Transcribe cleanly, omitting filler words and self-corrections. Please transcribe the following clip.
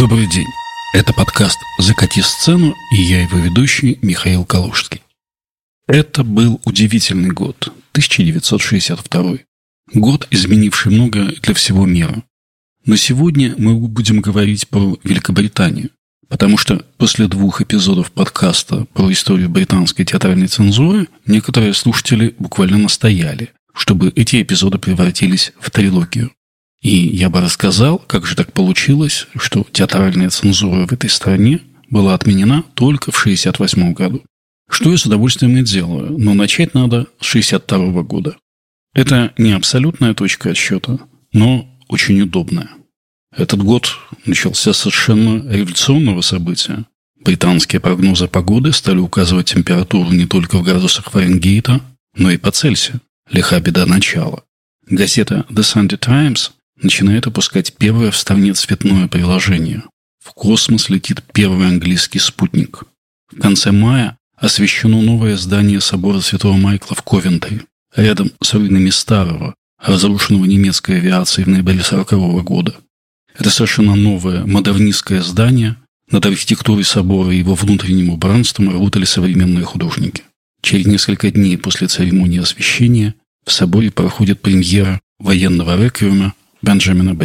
Добрый день. Это подкаст «Закати сцену» и я его ведущий Михаил Калужский. Это был удивительный год, 1962. Год, изменивший многое для всего мира. Но сегодня мы будем говорить про Великобританию, потому что после 2 эпизодов подкаста про историю британской театральной цензуры некоторые слушатели буквально настояли, чтобы эти эпизоды превратились в трилогию. И я бы рассказал, как же так получилось, что театральная цензура в этой стране была отменена только в 1968 году. Что я с удовольствием и делаю, но начать надо с 1962 года. Это не абсолютная точка отсчета, но очень удобная. Этот год начался с совершенно революционного события. Британские прогнозы погоды стали указывать температуру не только в градусах Фаренгейта, но и по Цельсию. Лиха беда начала. Газета The Sunday Times начинает выпускать первое в стране цветное приложение. В космос летит первый английский спутник. В конце мая освещено новое здание собора Святого Майкла в Ковентри, рядом с руинами старого, разрушенного немецкой авиацией в ноябре 1940 года. Это совершенно новое модернистское здание. Над архитектурой собора и его внутренним убранством работали современные художники. Через несколько дней после церемонии освящения в соборе проходит премьера военного реквиема Бенджамина